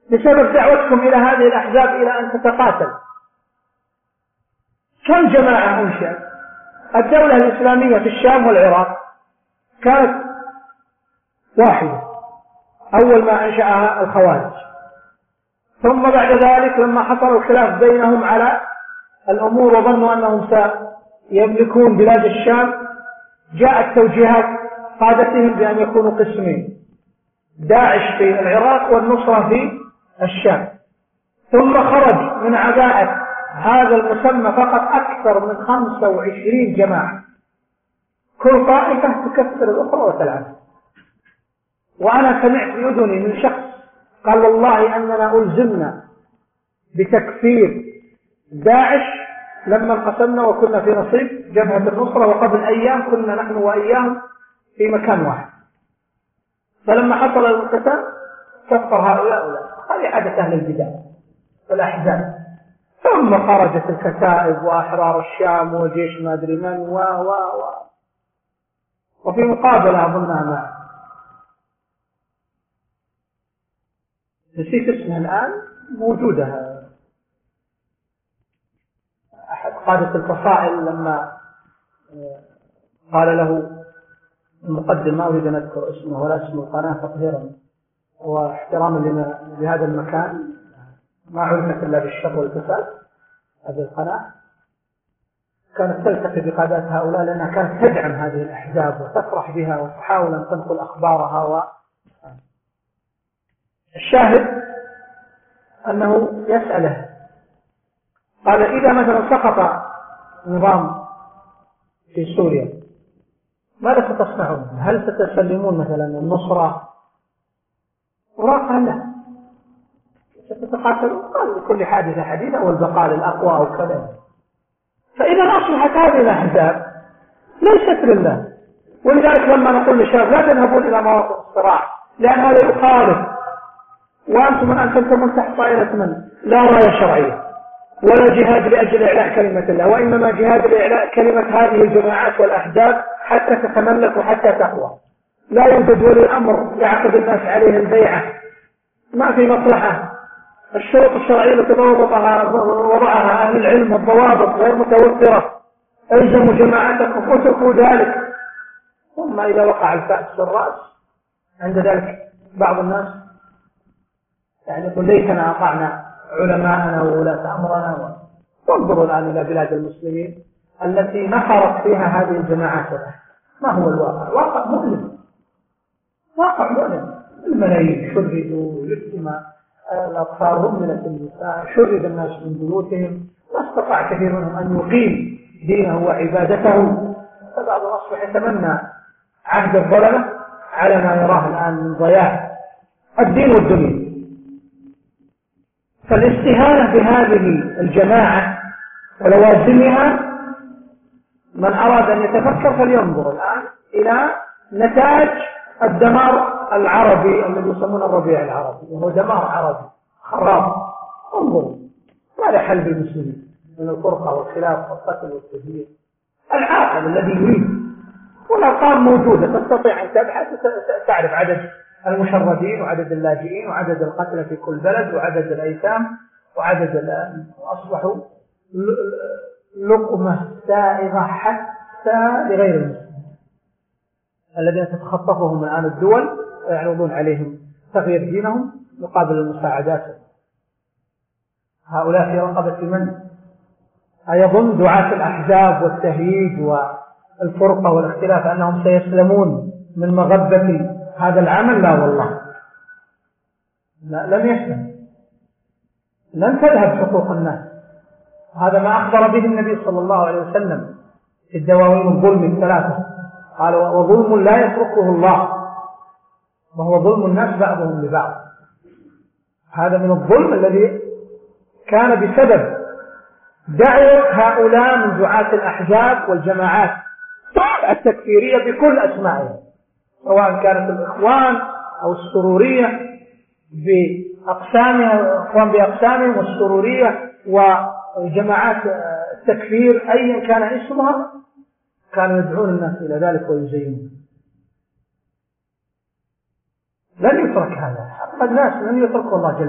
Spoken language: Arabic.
بسبب دعوتكم إلى هذه الأحزاب إلى أن تتقاتل. كم جماعة أنشأت؟ الدولة الإسلامية في الشام والعراق كانت واحدة أول ما أنشأها الخوارج، ثم بعد ذلك لما حصل الخلاف بينهم على الأمور وظنوا أنهم سيملكون بلاد الشام، جاءت توجيهات قادتهم بأن يكونوا قسمين: داعش في العراق والنصرة في الشام. ثم خرج من عباءة هذا المسمى فقط أكثر من 25 جماعة، كل طائفة تكفر الأخرى وتلعب. وأنا سمعت بأذني من شخص قال: والله أننا ألزمنا بتكفير داعش لما انقسمنا وكنا في نصيب جبهة النصرة، وقبل أيام كنا نحن وإياهم في مكان واحد، فلما حصل الانقسام كفر هؤلاء. هذه عادة أهل البدع والأحزاب. ثم خرجت الكتائب وأحرار الشام وجيش ما أدري من وفي مقابلة أظنها مع نسيت اسمها الآن، موجودة، أحد قادة الفصائل لما قال له المقدم، ما أريد أن أذكر اسمه ولا اسم القناة تطهيرا واحتراما لهذا المكان، ما عرفت إلا بالشر والفساد، هذه القناة كانت تلتقي بقادات هؤلاء لأنها كانت تدعم هذه الأحزاب وتفرح بها وتحاول أن تنقل أخبارها. الشاهد أنه يسأله، قال: إذا مثلا سقط نظام في سوريا ماذا ستصنعون؟ هل ستسلمون مثلا النصرة؟ وقال: لا، ستتقاتلون. قال: لكل حادثة حديثة والبقاء للأقوى أو كذا. فإذا أصبحت هذه الأحزاب ليست لله. ولذلك لما نقول للشباب لا تذهبون إلى مواقع الصراع لأن هذا يخالف، وأنتم الآن تنتمون تحت طائلة من لا راية شرعية ولا جهاد لأجل إعلاء كلمة الله، وإنما جهاد لإعلاء كلمة هذه الجماعات والأحزاب حتى تتملك وحتى تقوى. لا يوجد ولي الأمر يعقد الناس عليه البيعة، ما في مصلحة. الشروط الشرعية التي وضعها أهل العلم والضوابط غير متوفرة. الزموا جماعتكم واتركوا ذلك. ثم إذا وقع الفأس في الرأس عند ذلك بعض الناس يعني يقول: ليتنا أطعنا علماءنا وولاة أمرنا. وانظروا الآن إلى بلاد المسلمين التي نفرت فيها هذه الجماعات. ما هو الواقع؟ واقع مؤلم، واقع مؤلم. الملايين شردوا، يتم الأطفال رملت النساء، شرد الناس من بيوتهم، ما استطاع كثير منهم أن يقيم دينه وعبادته. فبعض أصبح يتمنى عهد الظلمة على ما يراه الآن من ضياع الدين والدنيا. فالاستهانة بهذه الجماعة ولوازمها، من أراد أن يتفكر فلينظر الآن إلى نتاج الدمار العربي الذي يسمونه الربيع العربي، وهو دمار عربي خراب. انظروا ماذا حل بالمسلمين من الفرقة والخلاف والقتل والتدمير. العاقل الذي يريد، والأرقام موجودة، تستطيع أن تبحث تعرف عدد المشردين وعدد اللاجئين وعدد القتلى في كل بلد وعدد الأيتام وعدد أصبحوا لقمة سائغة حتى لغير المسلمين الذين تتخطفهم الآن الدول ويعرضون عليهم تغيير دينهم مقابل المساعدات. هؤلاء في رقبة من؟ أيظن دعاة الأحزاب والتهييج والفرقة والاختلاف أنهم سيسلمون من مغبة هذا العمل؟ لا والله، لا، لن يسلم، لن تذهب حقوق الناس. هذا ما أخبر به النبي صلى الله عليه وسلم في الدواوين الظلم الثلاثة، قال: وظلم لا يتركه الله، وهو ظلم الناس بعضهم لبعض. هذا من الظلم الذي كان بسبب دعوة هؤلاء من دعاة الأحزاب والجماعات التكفيرية بكل أسمائها، سواء كانت الإخوان أو السرورية بأقسامها، الإخوان بأقسامهم والسرورية وجماعات التكفير أيا كان اسمها، كانوا يدعون الناس إلى ذلك ويزينون. لن يترك هذا، حق الناس لن يتركه الله جل